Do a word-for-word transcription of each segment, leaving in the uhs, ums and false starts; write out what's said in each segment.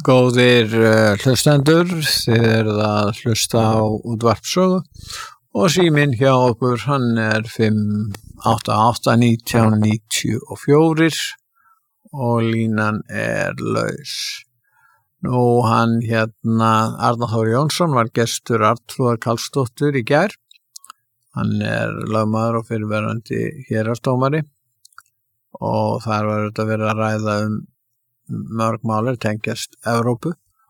Góðir uh, hlustendur, þið eruð að hlusta á útvarpssögu og síminn hjá okkur, hann er fimm átta átta nítján níutíu og fjögur og línan er laus. Nú hann hérna, Arnar Þór Jónsson var gestur Arnþrúðar Karlsdóttur í gær. Hann er lögmaður og fyrrverandi héraðsdómari og þar var þetta verið að ræða um mörg málir tengjast Evrópu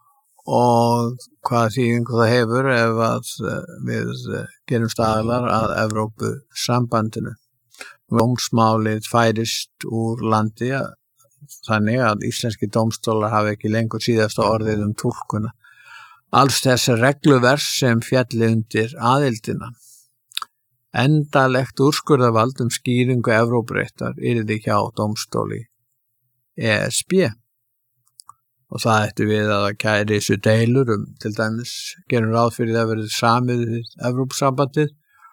og hvaða þýðingu það hefur ef að við gerum staðlar að Evrópu sambandinu. Dómsmálið færist úr landi þannig að íslenski dómstólar hafi ekki lengur síðasta orðið um túlkuna. Alls þessi regluvers sem fjalli undir aðildina. Endalegt úrskurðarvald um skýringu Evrópuréttar yrði hjá dómstóli E S B. Og það ætti við að það kæri þessu deilur um, til dæmis, gerum ráð fyrir það verið samið við Evrópusambandið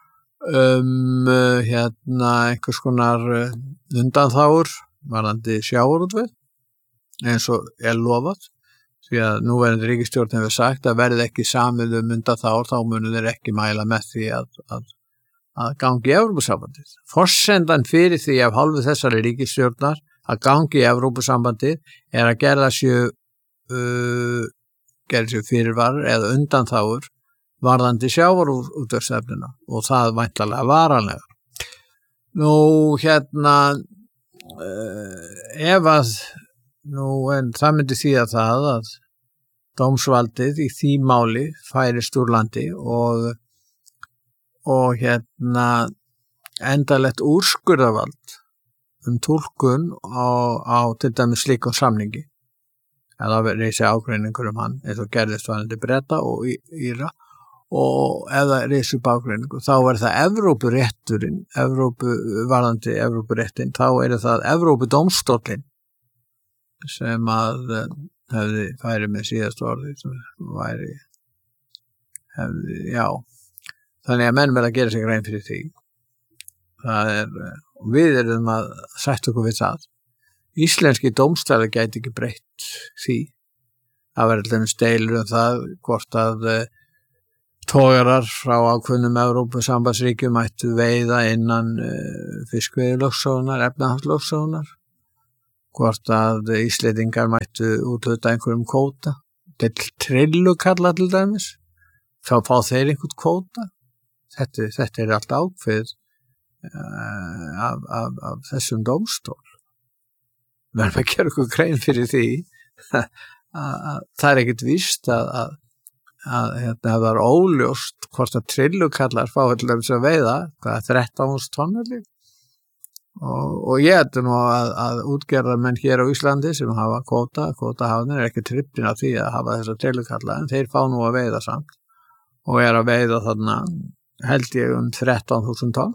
um uh, hérna einhvers konar uh, undanþágur varðandi sjávarútveg, eins og er lofað, því að núverandi ríkisstjórn hefur sagt að verði ekki samið um undanþágur, þá munu þeir ekki mæla með því að, að, að gangi í Evrópusambandið. Forsendan fyrir því af hálfu þessari ríkisstjórnar að gangi í Evrópusambandið er að gera sér Uh, gerði sér fyrirvarir eða undanþágur varðandi sjávarútvegsstefnuna og það væntanlega varanlega. Nú hérna uh, ef að nú en það myndi þýða það að dómsvaldið í því máli færist úr landi og og hérna endalegt úrskurðarvald um túlkun á, á til dæmis slíkum samningi. Eða reysi ágreiningur um hann, eins og gerðist varðandi Breta og Íra, og ef það reysi upp ágreiningur, þá er það Evrópurétturinn, Evrópu, varðandi Evrópuréttin, þá er það Evrópudómstóllinn sem að hefði færi með síðast orði, sem væri, hefði, já, þannig að menn verða að gera sig grein fyrir því. Það er, og við erum að sætta okkur við það. Íslenski dómstólar gæti ekki breytt því. Það var alltaf deilur um það hvort að uh, togarar frá ákveðnum Evrópusambandsríkjum mættu veiða innan uh, fiskveiðilögsögunnar, efnahagslögsögunnar, hvort að Íslendingar mættu úthluta einhverjum kvóta, til trillu kalla til dæmis, þá fá þeir einhvern kvóta. Þetta, þetta er allt ákveð uh, af, af, af þessum dómstól. Við erum að gera okkur grein fyrir því að, að það er ekkert víst að, að, að hérna, það er óljóst hvort að trillukallar fá allir að veiða, hvað er þrettán þúsund tonn allir. Og, og ég ætti nú að, að útgerðarmenn hér á Íslandi sem hafa kvóta, kvótahafnir er ekki trippin af því að hafa þessa trillukalla, en þeir fá nú að veiða samt og er að veiða þarna held ég um þrettán þúsund tonn.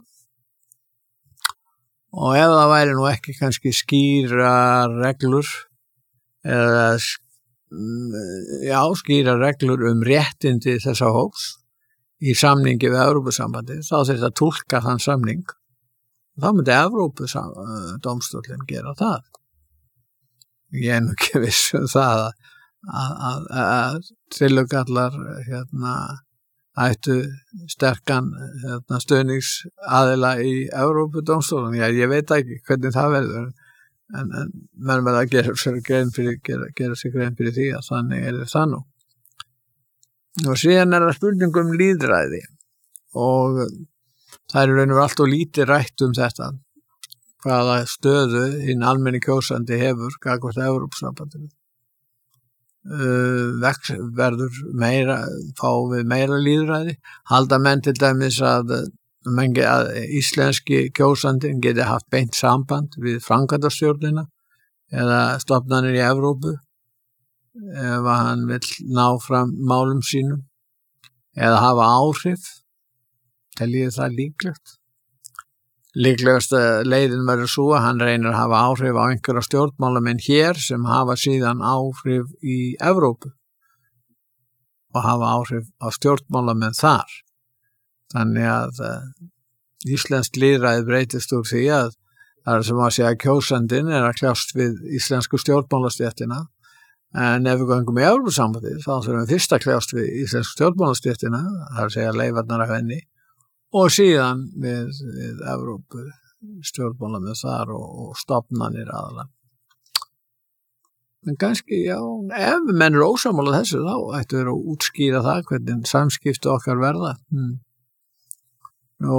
Og ef það væri nú ekki kannski skýra reglur eða já, skýra reglur um réttindi þessa hóps í samningi við Evrópusambandið, þá þurfti að túlka þann samning. Þá myndi Evrópudómstóllinn gera það. Ég er nú ekki viss um það að, að, að trillugallar hérna ættu sterkan hérna, stöðningsaðila í Evrópudómstólunum. Já, ég veit ekki hvernig það verður, en, en menn verða að gera sér grein fyrir, gera, gera sér grein fyrir því að þannig er það nú. Og síðan er það spurning um lýðræði og það er raun og allt og lítið rætt um þetta, hvaða stöðu hinn almenni kjósandi hefur gagnvart Evrópusambandinu. Uh, vex, verður meira, fá við meira lýðræði, halda menn til dæmis að, menn, að íslenski kjósandinn geti haft beint samband við framkvæmdastjórnina eða stofnanir í Evrópu ef hann vill ná fram málum sínum eða hafa áhrif, teljið það líklegt. Líklegast leiðin verður svo að hann reynir að hafa áhrif á einhverja stjórnmálamenn hér sem hafa síðan áhrif í Evrópu og hafa áhrif á stjórnmálamenn þar. Þannig að uh, íslenskt lýðræði breytist úr því að það er sem að segja að kjósandinn er að kljást við íslensku stjórnmálastéttina En ef við göngum í Evrópusambandið, þá þurfum við fyrst að kljást við íslensku stjórnmálastéttina, það er að segja leifarnar af henni, og síðan við, við Evrópu stjórnmálamenn þar og, og stofnanir aðalega. En kannski, já, ef menn eru ósammála þessu, þá ættu við að útskýra það, hvernig samskipti okkar verða. Hmm. Nú,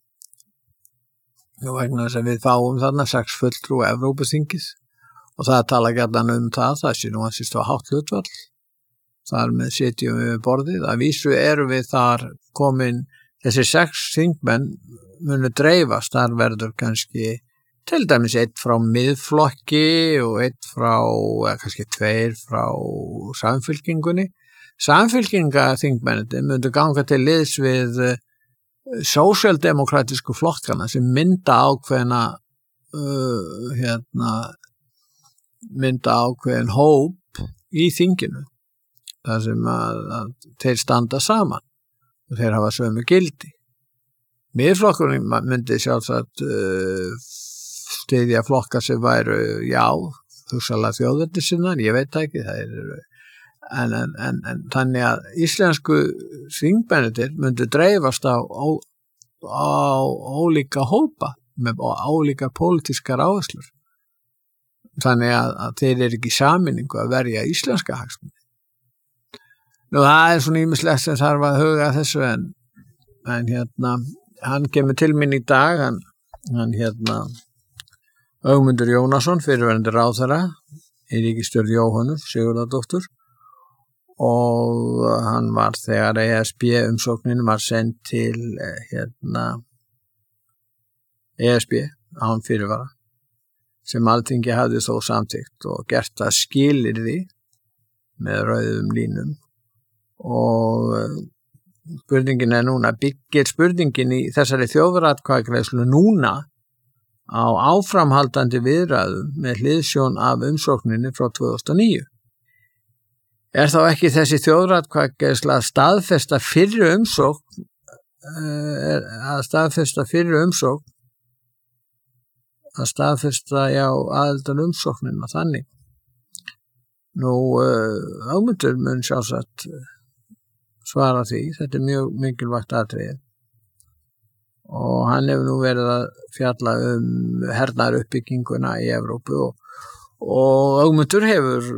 nú vegna þess að við fáum þarna sex fulltrúa Evrópuþingið, og það tala gjarnan um það, það sé nú ansist á hátt hlutfall. Þar með sitjum við við borðið. Að vísu erum við þar komin, þessi sex þingmenn munu dreifast, þar verður kannski til dæmis eitt frá miðflokki og eitt frá, eða kannski tveir frá samfylkingunni. Samfylkingaþingmennir myndu ganga til liðs við sósíaldemókratísku flokkana sem mynda ákveðna uh, hérna mynda ákveðin hóp í þinginu þar sem að, að þeir standa saman og þeir hafa sömu gildi. Miðflokkurinn myndi sjálfsagt uh, styðja flokkar sem væru, já, hugsanlega þjóðernissinnar, ég veit ekki, það er en, en, en, en þannig að íslensku þingmennir myndu dreifast á, á, á ólíka hópa með ólíka pólitískar áherslur. Þannig að, að þeir eru ekki í sameiningu að verja íslenska hagsmuni. Nú það er svona ýmislegt sem þarf að huga að þessu en, en hérna, hann kemur til mín í dag, hann, hann hérna, Ögmundur Jónasson, fyrirverandi ráðherra, í ríkisstjórn Jóhönnu Sigurðardóttur, og hann var þegar E S B umsóknin var send til hérna, E S B, án fyrirvara, sem Alþingi hafði þó samþykkt og gert það skilyrði með rauðum línum og spurningin er núna, byggir spurningin í þessari þjóðaratkvæðagreiðslu núna á áframhaldandi viðræðum með hliðsjón af umsókninni frá tvö þúsund og níu. Er þá ekki þessi þjóðaratkvæðagreiðsla að staðfesta fyrri umsókn að staðfesta fyrri umsókn að staðfesta, já, aðildar umsóknina þannig. Nú, uh, Ögmundur mun sjálfsagt svara því, þetta er mjög mikilvægt atriði. Og hann hefur nú verið að fjalla um hernaðaruppbygginguna í Evrópu og, og Ögmundur hefur